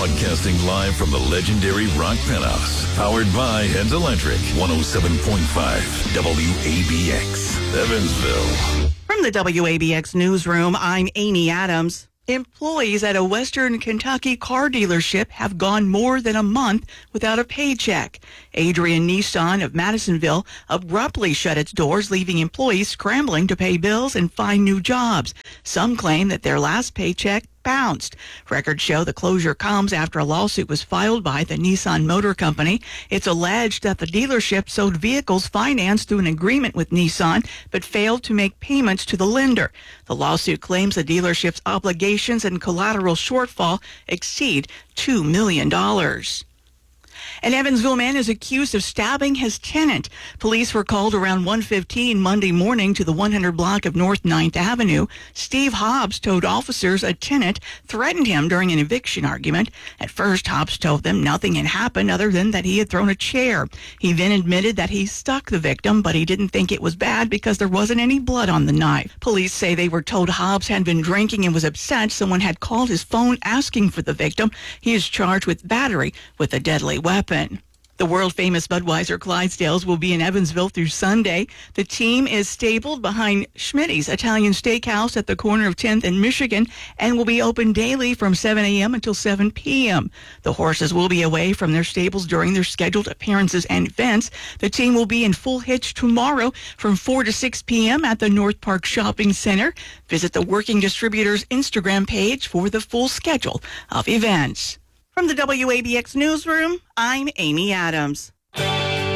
Broadcasting live from the legendary Rock Penthouse. Powered by Heads Electric. 107.5 WABX. Evansville. From the WABX newsroom, I'm Amy Adams. Employees at a Western Kentucky car dealership have gone more than a month without a paycheck. Adrian Nissan of Madisonville abruptly shut its doors, leaving employees scrambling to pay bills and find new jobs. Some claim that their last paycheck bounced. Records show the closure comes after a lawsuit was filed by the Nissan Motor Company. It's alleged that the dealership sold vehicles financed through an agreement with Nissan, but failed to make payments to the lender. The lawsuit claims the dealership's obligations and collateral shortfall exceed $2 million. An Evansville man is accused of stabbing his tenant. Police were called around 1:15 Monday morning to the 100 block of North 9th Avenue. Steve Hobbs told officers a tenant threatened him during an eviction argument. At first, Hobbs told them nothing had happened other than that he had thrown a chair. He then admitted that he stuck the victim, but he didn't think it was bad because there wasn't any blood on the knife. Police say they were told Hobbs had been drinking and was upset. Someone had called his phone asking for the victim. He is charged with battery with a deadly weapon. The world-famous Budweiser Clydesdales will be in Evansville through Sunday. The team is stabled behind Schmitty's Italian Steakhouse at the corner of 10th and Michigan and will be open daily from 7 a.m. until 7 p.m. The horses will be away from their stables during their scheduled appearances and events. The team will be in full hitch tomorrow from 4 to 6 p.m. at the North Park Shopping Center. Visit the Working Distributors Instagram page for the full schedule of events. From the WABX newsroom, I'm Amy Adams.